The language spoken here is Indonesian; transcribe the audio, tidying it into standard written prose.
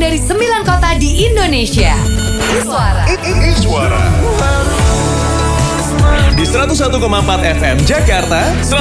dari 9 kota di Indonesia. Iswara. Iswara. Di 101,4 FM Jakarta.